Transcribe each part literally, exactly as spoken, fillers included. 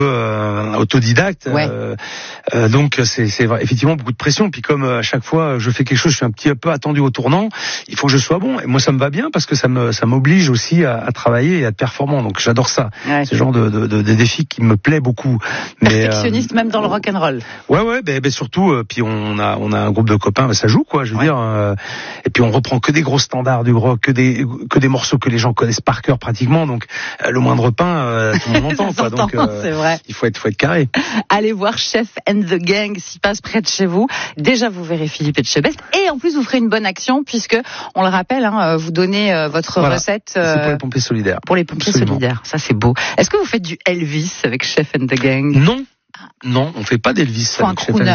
euh, autodidacte. Ouais. Euh, euh, donc c'est, c'est effectivement beaucoup de pression. Puis comme à chaque fois je fais quelque chose, je suis un petit peu attendu au tournant. Il faut que je sois bon. Et moi ça me va bien parce que ça me ça m'oblige aussi à, à travailler et à être performant. Donc j'adore ça. Ouais. C'est le genre de, de, de, de défi qui me plaît beaucoup. Mais, perfectionniste euh, même dans le rock and roll. Ouais ouais. Ben, ben surtout. Euh, puis on a on a un groupe de copains. Ben, ça joue quoi. Je veux ouais. dire. Euh, et puis on reprend que des gros standards du rock, que des que des morceaux que les gens connaissent par cœur pratiquement. Donc euh, le moindre pain, euh, tout le monde entend. quoi. Donc euh, c'est vrai. il faut être faut être carré. Allez voir Chef and the Gang s'il passe près de chez vous. Déjà, vous verrez Philippe Etchebest. Et en plus, vous ferez une bonne action puisque, on le rappelle, hein, vous donnez euh, votre voilà. recette... Euh, c'est pour les pompiers solidaires. Pour les pompiers Absolument. solidaires. Ça, c'est beau. Est-ce que vous faites du Elvis avec Chef and the Gang? Non. Non, on fait pas d'Elvis. Faut un crooner.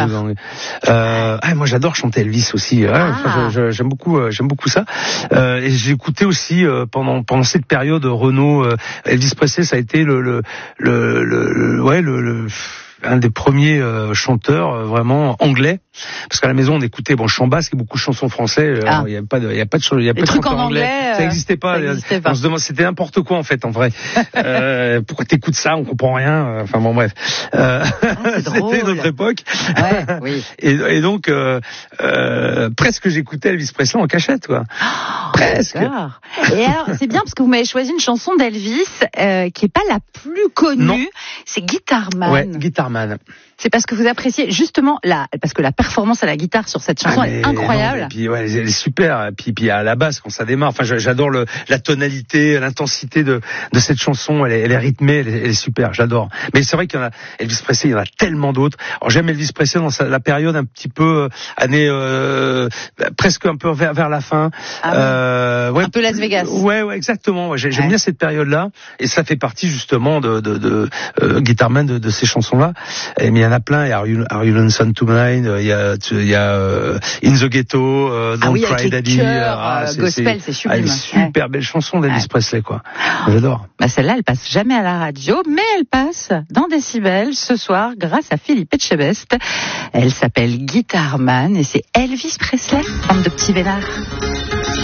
Euh, ah, moi j'adore chanter Elvis aussi. Ouais, ah. enfin, je, je, j'aime beaucoup, euh, j'aime beaucoup ça. Euh, et j'ai écouté aussi euh, pendant pendant cette période Renaud, euh, Elvis Presley, ça a été le le le, le, le ouais le, le un des premiers euh, chanteurs euh, vraiment anglais, parce qu'à la maison on écoutait bon chant basque et beaucoup de chansons français. Il ah. y a pas de il y a pas de il y a pas de chanteurs anglais, anglais. Ça n'existait pas. Ça pas. On se demande c'était n'importe quoi en fait en vrai. euh, pourquoi t'écoutes ça, on comprend rien. Enfin bon bref. Euh, ah, c'était notre époque. Ouais, oui. et, et donc euh, euh, presque j'écoutais Elvis Presley en cachette quoi. Oh, presque. D'accord. Et alors c'est bien parce que vous m'avez choisi une chanson d'Elvis euh, qui est pas la plus connue. Non. C'est Guitar Man. Ouais, Guitar Man. C'est parce que vous appréciez justement la, parce que la performance à la guitare sur cette chanson ah, est incroyable. Non, et puis ouais, elle est super. Et puis, puis à la basse quand ça démarre. Enfin, j'adore le, la tonalité, l'intensité de, de cette chanson. Elle est, elle est rythmée, elle est, elle est super. J'adore. Mais c'est vrai qu'il y en a Elvis Presley, il y en a tellement d'autres. Alors j'aime Elvis Presley dans sa, la période un petit peu euh, année euh, presque un peu vers, vers la fin. Ah euh, ouais, un peu Las Vegas. Ouais, ouais, exactement. Ouais, j'aime ouais. bien cette période-là. Et ça fait partie justement de, de, de euh, Guitar Man, de, de ces chansons-là. Et mais il y en a plein. Il y a Are You, Are You Lonesome Tonight, il y a, il y a uh, In the Ghetto, uh, Don't ah oui, Cry Daddy. Chœurs, ah, c'est, gospel, c'est, c'est sublime. Ah, une super ouais. belle chanson d'Elvis ouais. Presley, quoi. J'adore. Bah celle-là, elle passe jamais à la radio, mais elle passe dans Décibel ce soir grâce à Philippe Etchebest. Elle s'appelle Guitar Man et c'est Elvis Presley, bande de petits vénards.